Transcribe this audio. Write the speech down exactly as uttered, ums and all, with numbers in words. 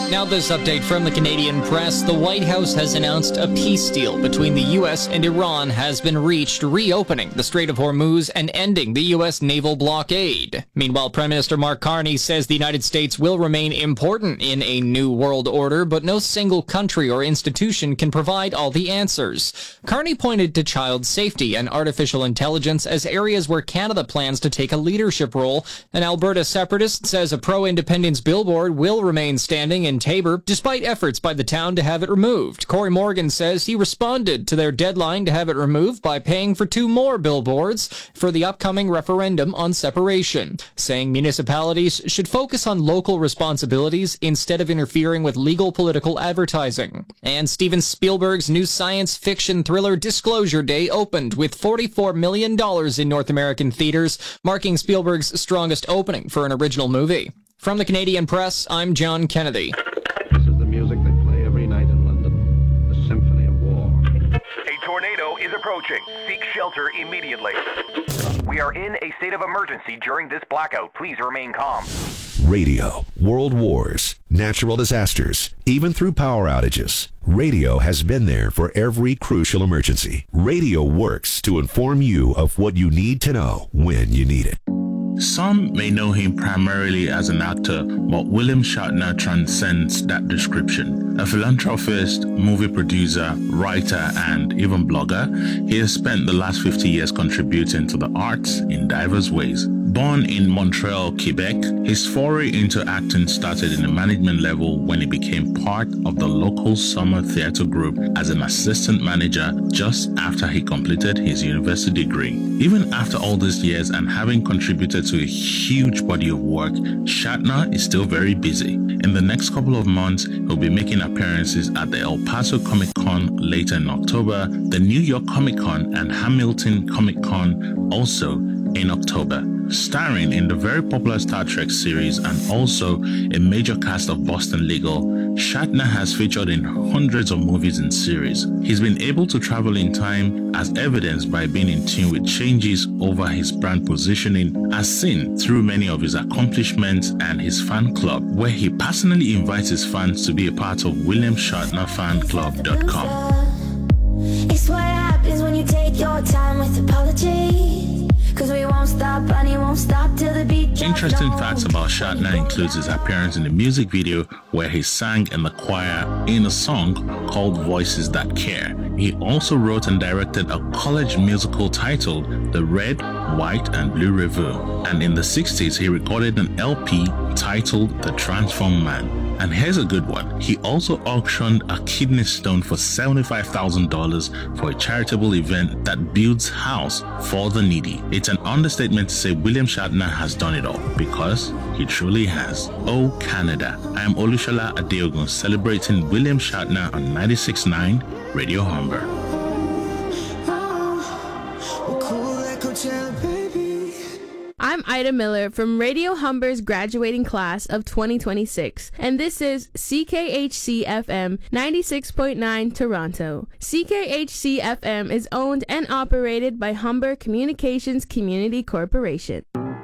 Now this update from the Canadian press. The White House has announced a peace deal between the U S and Iran has been reached, reopening the Strait of Hormuz and ending the U S naval blockade. Meanwhile, Prime Minister Mark Carney says the United States will remain important in a new world order, but no single country or institution can provide all the answers. Carney pointed to child safety and artificial intelligence as areas where Canada plans to take a leadership role. An Alberta separatist says a pro-independence billboard will remain standing in Tabor, despite efforts by the town to have it removed. Corey Morgan says he responded to their deadline to have it removed by paying for two more billboards for the upcoming referendum on separation, saying municipalities should focus on local responsibilities instead of interfering with legal political advertising. And Steven Spielberg's new science fiction thriller Disclosure Day opened with forty-four million dollars in North American theaters, marking Spielberg's strongest opening for an original movie. From the Canadian press, I'm John Kennedy. This is the music they play every night in London. The Symphony of War. A tornado is approaching. Seek shelter immediately. We are in a state of emergency during this blackout. Please remain calm. Radio, world wars, natural disasters, even through power outages. Radio has been there for every crucial emergency. Radio works to inform you of what you need to know when you need it. Some may know him primarily as an actor, but William Shatner transcends that description. A philanthropist, movie producer, writer, and even blogger, he has spent the last fifty years contributing to the arts in diverse ways. Born in Montreal, Quebec, his foray into acting started in the management level when he became part of the local summer theater group as an assistant manager just after he completed his university degree. Even after all these years and having contributed to a huge body of work, Shatner is still very busy. In the next couple of months, he'll be making appearances at the El Paso Comic Con later in October, the New York Comic Con, and Hamilton Comic Con also in October. Starring in the very popular Star Trek series and also a major cast of Boston Legal, Shatner has featured in hundreds of movies and series. He's been able to travel in time as evidenced by being in tune with changes over his brand positioning, as seen through many of his accomplishments and his fan club, where he personally invites his fans to be a part of william shatner fan club dot com. It's what happens when you take your time with apology. Cause we won't stop, bunny won't stop till the beat. Interesting facts about Shatner includes his appearance in the music video where he sang in the choir in a song called Voices That Care. He also wrote and directed a college musical titled The Red, White and Blue Revue. And in the sixties, he recorded an L P titled The Transformed Man. And here's a good one. He also auctioned a kidney stone for seventy-five thousand dollars for a charitable event that builds house for the needy. It's an understatement to say William Shatner has done it all, because he truly has. Oh Canada, I am Olushola Adeogun, celebrating William Shatner on ninety-six point nine Radio Humber. I'm Ida Miller from Radio Humber's graduating class of twenty twenty-six, and this is C K H C F M ninety-six point nine Toronto. C K H C F M is owned and operated by Humber Communications Community Corporation.